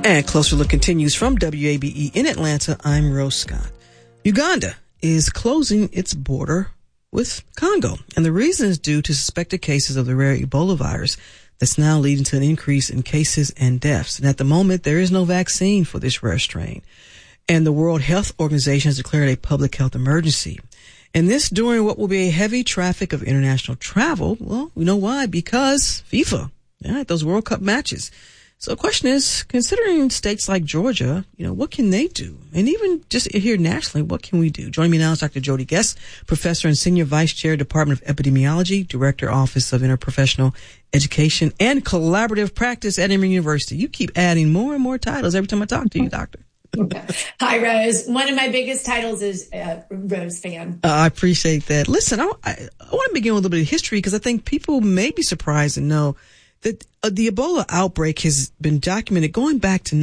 And Closer Look continues from WABE in Atlanta. I'm Rose Scott. Uganda is closing its border with Congo, and the reason is due to suspected cases of the rare Ebola virus that's now leading to an increase in cases and deaths. And at the moment, there is no vaccine for this rare strain. And the World Health Organization has declared a public health emergency. And this during what will be a heavy traffic of international travel. Well, you know why? Because FIFA, those World Cup matches. So the question is, considering states like Georgia, what can they do? And even just here nationally, what can we do? Joining me now is Dr. Jody Guess, professor and senior vice chair, Department of Epidemiology, director, Office of Interprofessional Education and Collaborative Practice at Emory University. You keep adding more and more titles every time I talk to you, doctor. Hi, Rose. One of my biggest titles is Rose fan. I appreciate that. Listen, I want to begin with a little bit of history because I think people may be surprised to know that the Ebola outbreak has been documented going back to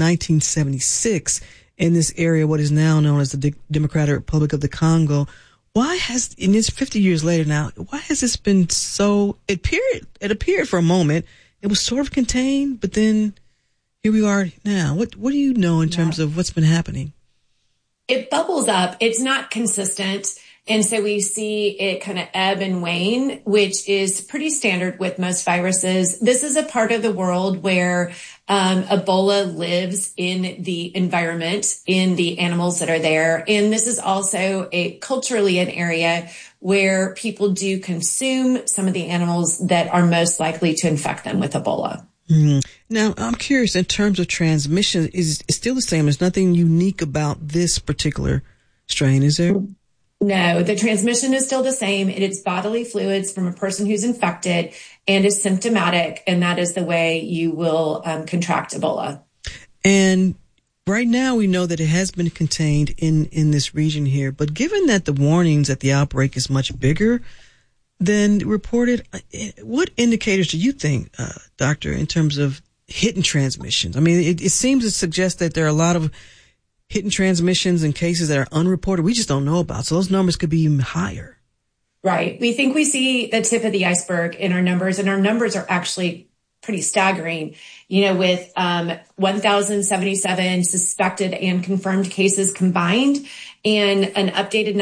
1976 in this area, what is now known as the Democratic Republic of the Congo. Why has, and it's 50 years later now, why has this been so, it appeared for a moment, it was sort of contained, but then here we are now. What do you know in terms of what's been happening? It bubbles up. It's not consistent. And so we see it kind of ebb and wane, which is pretty standard with most viruses. This is a part of the world where Ebola lives in the environment, in the animals that are there. And this is also culturally an area where people do consume some of the animals that are most likely to infect them with Ebola. Mm-hmm. Now, I'm curious, in terms of transmission, is it still the same? There's nothing unique about this particular strain, is there? No, the transmission is still the same. It's bodily fluids from a person who's infected and is symptomatic, and that is the way you will contract Ebola. And right now we know that it has been contained in this region here, but given that the warnings that the outbreak is much bigger than reported, what indicators do you think, doctor, in terms of hidden transmissions? I mean, it seems to suggest that there are a lot of hidden transmissions and cases that are unreported we just don't know about. So those numbers could be even higher. Right. We think we see the tip of the iceberg in our numbers, and our numbers are actually pretty staggering. With 1,077 suspected and confirmed cases combined and an updated